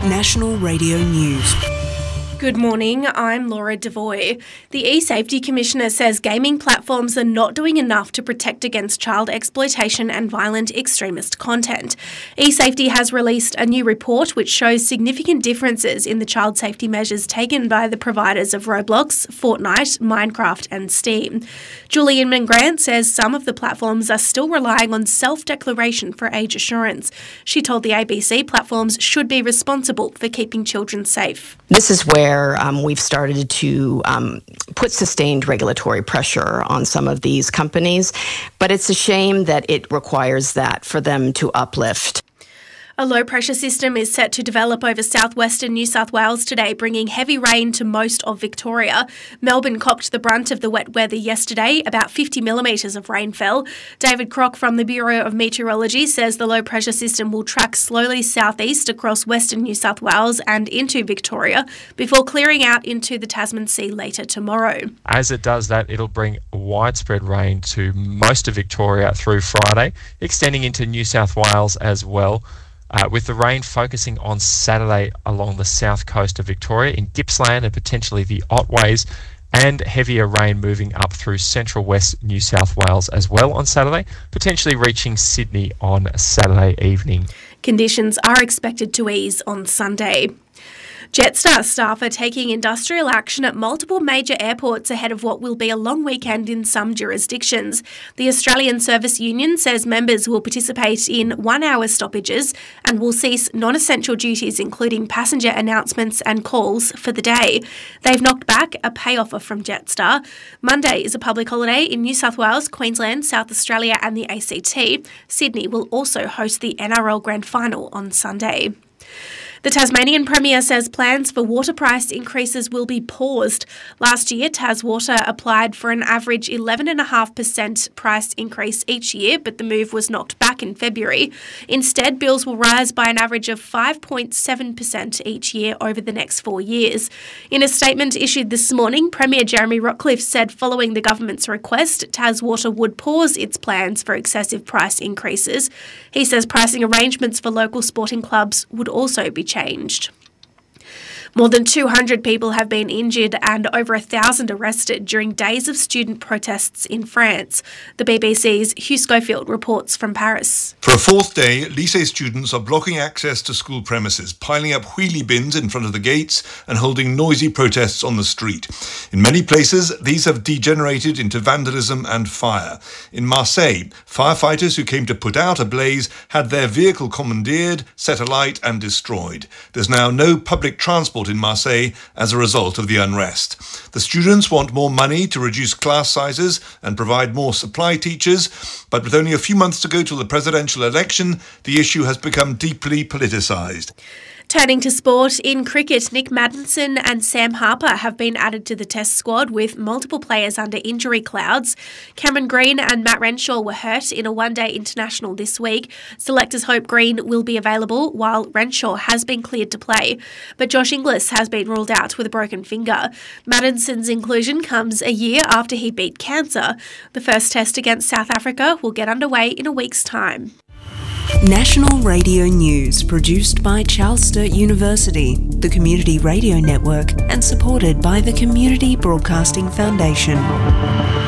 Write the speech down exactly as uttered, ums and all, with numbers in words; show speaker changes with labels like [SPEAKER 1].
[SPEAKER 1] National Radio News.
[SPEAKER 2] Good morning, I'm Laura Devoy. The eSafety Commissioner says gaming platforms are not doing enough to protect against child exploitation and violent extremist content. eSafety has released a new report which shows significant differences in the child safety measures taken by the providers of Roblox, Fortnite, Minecraft and Steam. Julie Inman-Grant says some of the platforms are still relying on self-declaration for age assurance. She told the A B C platforms should be responsible for keeping children safe.
[SPEAKER 3] This is where um, we've started to um, put sustained regulatory pressure on some of these companies, but it's a shame that it requires that for them to uplift.
[SPEAKER 2] A low-pressure system is set to develop over southwestern New South Wales today, bringing heavy rain to most of Victoria. Melbourne copped the brunt of the wet weather yesterday. About fifty millimetres of rain fell. David Crock from the Bureau of Meteorology says the low-pressure system will track slowly southeast across western New South Wales and into Victoria before clearing out into the Tasman Sea later tomorrow.
[SPEAKER 4] As it does that, it'll bring widespread rain to most of Victoria through Friday, extending into New South Wales as well. Uh, with the rain focusing on Saturday along the south coast of Victoria in Gippsland and potentially the Otways, and heavier rain moving up through central west New South Wales as well on Saturday, potentially reaching Sydney on Saturday evening.
[SPEAKER 2] Conditions are expected to ease on Sunday. Jetstar staff are taking industrial action at multiple major airports ahead of what will be a long weekend in some jurisdictions. The Australian Service Union says members will participate in one-hour stoppages and will cease non-essential duties including passenger announcements and calls for the day. They've knocked back a pay offer from Jetstar. Monday is a public holiday in New South Wales, Queensland, South Australia and the A C T. Sydney will also host the N R L Grand Final on Sunday. The Tasmanian Premier says plans for water price increases will be paused. Last year, TasWater applied for an average eleven point five percent price increase each year, but the move was knocked back in February. Instead, bills will rise by an average of five point seven percent each year over the next four years. In a statement issued this morning, Premier Jeremy Rockliff said following the government's request, TasWater would pause its plans for excessive price increases. He says pricing arrangements for local sporting clubs would also be changed. More than two hundred people have been injured and over one thousand arrested during days of student protests in France. The B B C's Hugh Schofield reports from Paris.
[SPEAKER 5] For a fourth day, lycée students are blocking access to school premises, piling up wheelie bins in front of the gates and holding noisy protests on the street. In many places, these have degenerated into vandalism and fire. In Marseille, firefighters who came to put out a blaze had their vehicle commandeered, set alight and destroyed. There's now no public transport in Marseille as a result of the unrest. The students want more money to reduce class sizes and provide more supply teachers, but with only a few months to go till the presidential election, the issue has become deeply politicised.
[SPEAKER 2] Turning to sport, in cricket, Nick Maddinson and Sam Harper have been added to the Test squad with multiple players under injury clouds. Cameron Green and Matt Renshaw were hurt in a one-day international this week. Selectors hope Green will be available while Renshaw has been cleared to play. But Josh Inglis has been ruled out with a broken finger. Maddinson's inclusion comes a year after he beat cancer. The first Test against South Africa will get underway in a week's time.
[SPEAKER 1] National Radio News, produced by Charles Sturt University, the Community Radio Network, and supported by the Community Broadcasting Foundation.